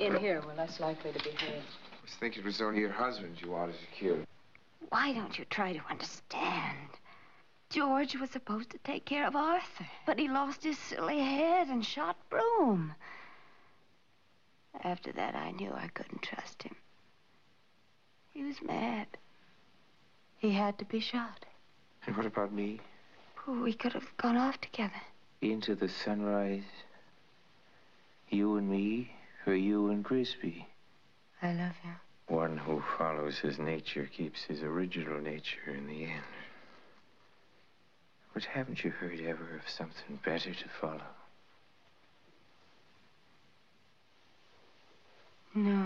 In here, we're less likely to be heard. I was thinking it was only your husband you wanted to kill. Why don't you try to understand? George was supposed to take care of Arthur, but he lost his silly head and shot Broom. After that, I knew I couldn't trust him. He was mad. He had to be shot. And what about me? We could have gone off together. Into the sunrise. You and me, or you and Grisby. I love you. One who follows his nature keeps his original nature in the end. But haven't you heard ever of something better to follow? No.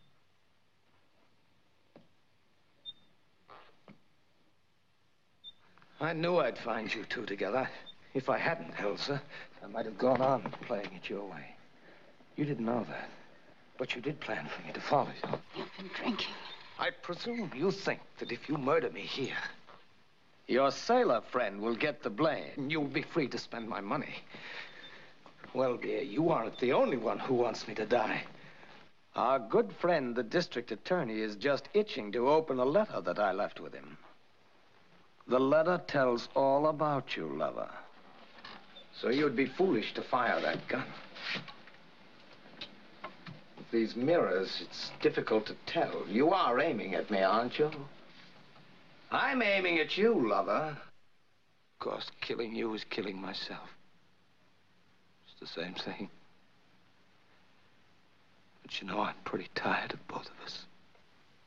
I knew I'd find you two together. If I hadn't, Elsa, I might have gone on playing it your way. You didn't know that. But you did plan for me to follow you. You've been drinking. I presume you think that if you murder me here, your sailor friend will get the blame. You'll be free to spend my money. Well, dear, you aren't the only one who wants me to die. Our good friend, the district attorney, is just itching to open a letter that I left with him. The letter tells all about you, lover. So you'd be foolish to fire that gun. With these mirrors, it's difficult to tell. You are aiming at me, aren't you? I'm aiming at you, lover. Of course, killing you is killing myself. It's the same thing. But you know, I'm pretty tired of both of us.